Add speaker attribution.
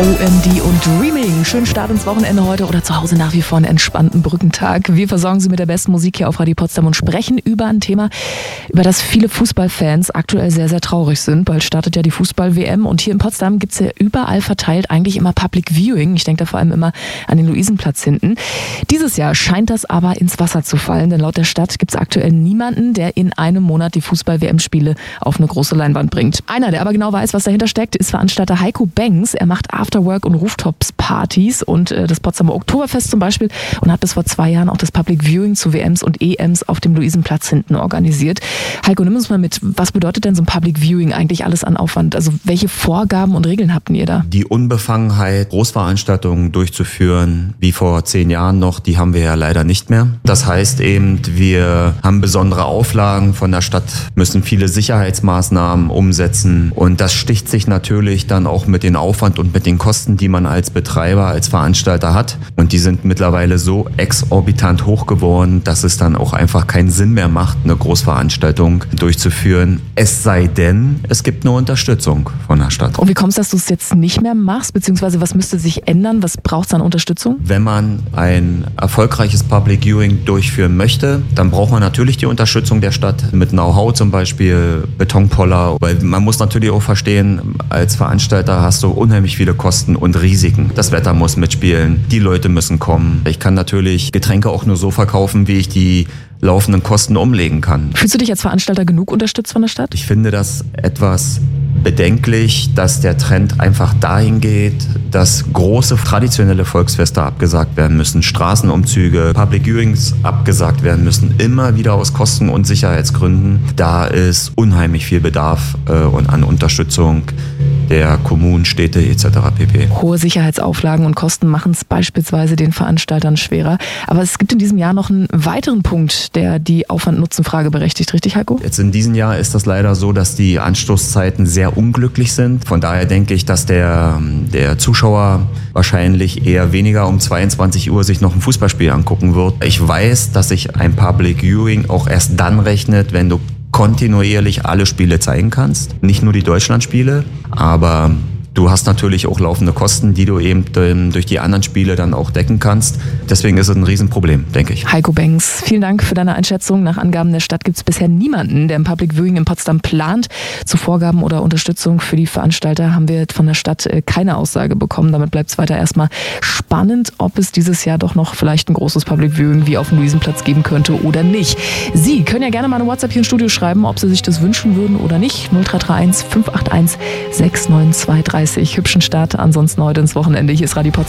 Speaker 1: OMD und Dreaming. Schönen Start ins Wochenende heute oder zu Hause nach wie vor einen entspannten Brückentag. Wir versorgen Sie mit der besten Musik hier auf Radio Potsdam und sprechen über ein Thema, über das viele Fußballfans aktuell sehr, sehr traurig sind. Bald startet ja die Fußball-WM und hier in Potsdam gibt es ja überall verteilt eigentlich immer Public Viewing. Ich denke da vor allem immer an den Luisenplatz hinten. Dieses Jahr scheint das aber ins Wasser zu fallen, denn laut der Stadt gibt es aktuell niemanden, der in einem Monat die Fußball-WM-Spiele auf eine große Leinwand bringt. Einer, der aber genau weiß, was dahinter steckt, ist Veranstalter Heiko Banks. Er macht Afterwork- und Rooftops-Partys und das Potsdamer Oktoberfest zum Beispiel und hat bis vor 2 Jahren auch das Public Viewing zu WMs und EMs auf dem Luisenplatz hinten organisiert. Heiko, nimm uns mal mit, was bedeutet denn so ein Public Viewing eigentlich alles an Aufwand? Also welche Vorgaben und Regeln habt ihr da?
Speaker 2: Die Unbefangenheit, Großveranstaltungen durchzuführen, wie vor 10 Jahren noch, die haben wir ja leider nicht mehr. Das heißt eben, wir haben besondere Auflagen von der Stadt, müssen viele Sicherheitsmaßnahmen umsetzen und das sticht sich natürlich dann auch mit den Aufwand und mit den Kosten, die man als Betreiber, als Veranstalter hat. Und die sind mittlerweile so exorbitant hoch geworden, dass es dann auch einfach keinen Sinn mehr macht, eine Großveranstaltung durchzuführen. Es sei denn, es gibt eine Unterstützung von der Stadt.
Speaker 1: Und wie kommst du, dass du es jetzt nicht mehr machst? Beziehungsweise was müsste sich ändern? Was braucht es an Unterstützung?
Speaker 2: Wenn man ein erfolgreiches Public Viewing durchführen möchte, dann braucht man natürlich die Unterstützung der Stadt mit Know-how, zum Beispiel Betonpoller. Weil man muss natürlich auch verstehen, als Veranstalter hast du unheimlich viele Kosten und Risiken. Das Wetter muss mitspielen, die Leute müssen kommen. Ich kann natürlich Getränke auch nur so verkaufen, wie ich die laufenden Kosten umlegen kann.
Speaker 1: Fühlst du dich als Veranstalter genug unterstützt von der Stadt?
Speaker 2: Ich finde das etwas bedenklich, dass der Trend einfach dahin geht, dass große traditionelle Volksfeste abgesagt werden müssen, Straßenumzüge, Public Viewings abgesagt werden müssen, immer wieder aus Kosten- und Sicherheitsgründen. Da ist unheimlich viel Bedarf und an Unterstützung der Kommunen, Städte etc. pp.
Speaker 1: Hohe Sicherheitsauflagen und Kosten machen es beispielsweise den Veranstaltern schwerer. Aber es gibt in diesem Jahr noch einen weiteren Punkt, der die Aufwand-Nutzen-Frage berechtigt. Richtig, Heiko?
Speaker 2: Jetzt in diesem Jahr ist das leider so, dass die Anstoßzeiten sehr unglücklich sind. Von daher denke ich, dass der Zuschauer wahrscheinlich eher weniger um 22 Uhr sich noch ein Fußballspiel angucken wird. Ich weiß, dass sich ein Public Viewing auch erst dann rechnet, wenn du kontinuierlich alle Spiele zeigen kannst. Nicht nur die Deutschlandspiele, aber du hast natürlich auch laufende Kosten, die du eben durch die anderen Spiele dann auch decken kannst. Deswegen ist es ein Riesenproblem, denke ich.
Speaker 1: Heiko Banks, vielen Dank für deine Einschätzung. Nach Angaben der Stadt gibt es bisher niemanden, der ein Public Viewing in Potsdam plant. Zu Vorgaben oder Unterstützung für die Veranstalter haben wir von der Stadt keine Aussage bekommen. Damit bleibt es weiter erstmal spannend, ob es dieses Jahr doch noch vielleicht ein großes Public Viewing wie auf dem Luisenplatz geben könnte oder nicht. Sie können ja gerne mal eine WhatsApp hier im Studio schreiben, ob Sie sich das wünschen würden oder nicht. 0331 581 6923. Hübschen Start ansonsten heute ins Wochenende. Hier ist Radio Potsdam.